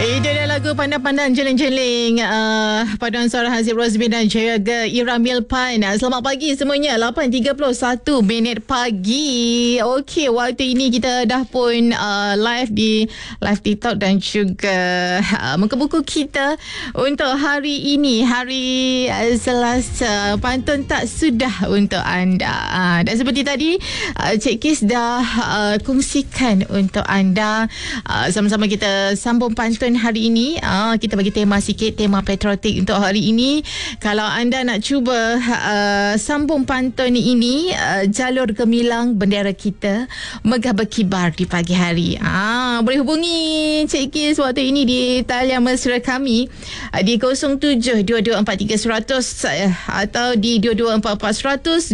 Itu adalah lagu Pandang-Pandang Jeling-Jeling paduan suara Hazib Rosbin dan juga Ira Milpan. Selamat pagi semuanya. 8.31 minit pagi. Okey, waktu ini kita dah pun live di live TikTok dan juga muka buku kita untuk hari ini, hari Selasa. Pantun tak sudah untuk anda. Dan seperti tadi Cik Kis dah kongsikan untuk anda. Sama-sama kita sambung pantun hari ini. Kita bagi tema sikit, tema patriotik untuk hari ini. Kalau anda nak cuba sambung pantun ini, jalur gemilang bendera kita megah berkibar di pagi hari. Boleh hubungi Cik Kis waktu ini di talian mesra kami di 07224300 atau di 224400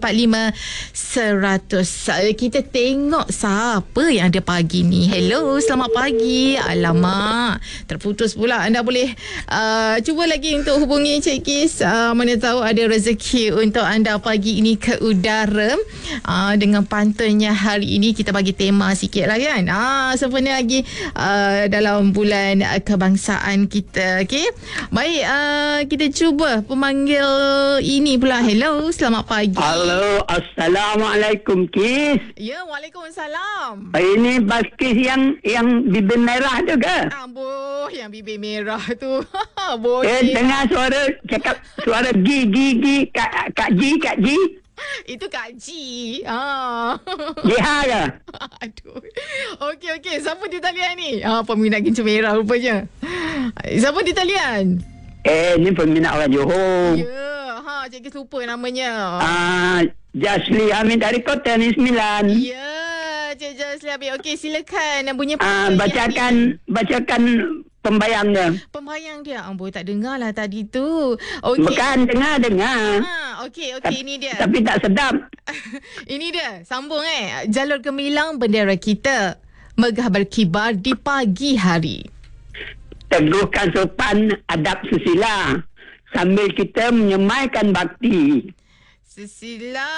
2245 100. Kita tengok siapa yang ada pagi ni. Hello, selamat pagi. Alamak, terputus pula. Anda boleh cuba lagi untuk hubungi Cik Kis. Mana tahu ada rezeki untuk anda pagi ini ke udara. Dengan pantunnya hari ini kita bagi tema sikit lah kan. Sebenarnya lagi dalam bulan kebangsaan kita. Okay? Baik, kita cuba pemanggil ini pula. Hello, selamat pagi. Halo, Assalamualaikum Kis. Ya, Waalaikumsalam. Ini Bas Kis yang bibir merah tu ke? Ambuh, yang bibir merah tu. Boleh. Dengar suara cakap suara gi Kak Ji. Itu Kak Ji. Jiha ke? Aduh. Okey. Siapa di talian ni? Peminat kincir merah rupanya. Siapa di talian? Ni peminat orang Johor. Ya, Cik Kis lupa namanya. Jasli Hamid dari Kota ni 9. Ya, Cik Jasli Hamid. Okey, silakan. Bunyi bacakan pembayang dia. Pembayang dia. Amboi, tak dengar lah tadi tu. Okay. Bukan, dengar. Okey, ini dia. Tapi tak sedap. Ini dia. Sambung Jalur gemilang bendera kita megah berkibar di pagi hari. Teguhkan sopan adab susila sambil kita menyemaikan bakti. Susila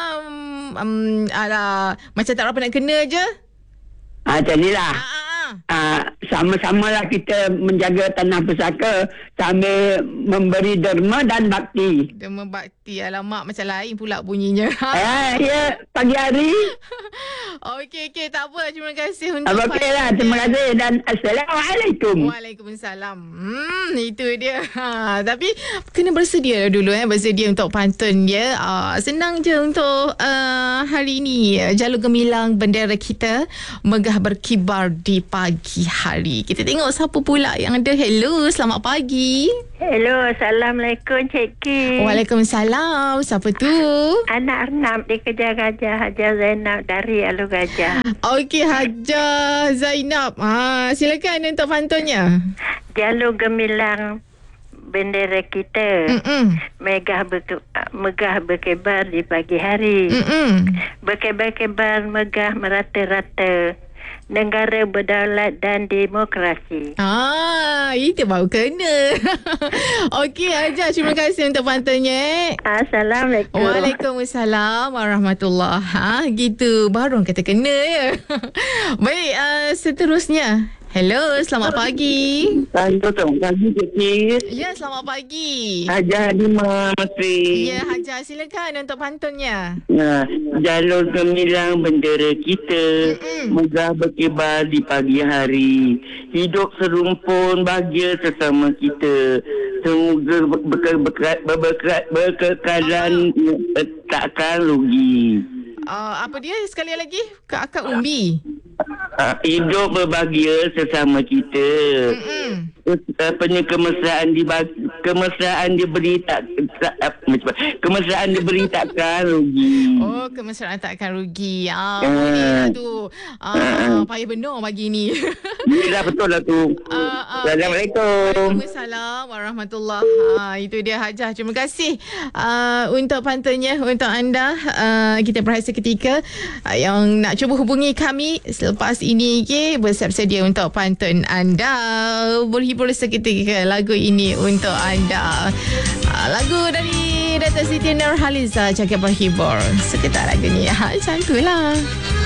macam tak apa nak kena je. Macam ni lah. Sama-samalah kita menjaga tanah pusaka sambil memberi derma dan bakti. Derma bakti. Alamak, macam lain pula bunyinya. Ya, pagi hari. Okey, tak apa. Terima kasih untuk Okeylah, terima kasih dan Assalamualaikum. Waalaikumsalam. Itu dia. Tapi kena bersedia dulu bersedia untuk pantun dia. Senang je untuk hari ini. Jalur gemilang bendera kita megah berkibar di pagi hari. Kita tengok siapa pula yang ada. Hello, selamat pagi. Hello, Assalamualaikum Cik Kis. Waalaikumsalam. Siapa tu? Anak Arnab di Kejar Gajah, Hajar Zainab dari Alu Gajah. Okey, Hajar Zainab. Silakan untuk pantunnya. Jalur gemilang bendera kita megah berkibar di pagi hari. Berkibar megah merata-rata. Negara berdaulat dan demokrasi. Itu baru kena. Okey, Hajar, terima kasih untuk pantunnya. Assalamualaikum. Waalaikumsalam warahmatullahi. Gitu, baru kata kena ya. Baik, seterusnya. Hello, selamat pagi. Selamat pagi, Cik Kis. Ya, selamat pagi. Hajar Adima Masri. Ya, Hajar, silakan untuk pantunnya. Jalur gemilang bendera kita megah berkibar di pagi hari. Hidup serumpun bahagia sesama kita. Semoga berkekalan takkan rugi. Apa dia sekali lagi? Akak Umbi. Hidup berbahagia sesama kita. Kemesraan diberi takkan rugi. Kemesraan takkan rugi. Boleh lah tu. Payah benar pagi ni. Yelah, betul lah tu. Assalamualaikum. Waalaikumsalam warahmatullahi. Itu dia Hajar. Terima kasih untuk pantunnya untuk anda. Kita berehat seketika. Yang nak cuba hubungi kami selepas ini, bersiap sedia untuk pantun anda. Berhibur seketika lagu ini untuk anda. Lagu dari Datuk Siti Nurhaliza, cakap berhibur. Sekitar lagu ni. Macam tu lah.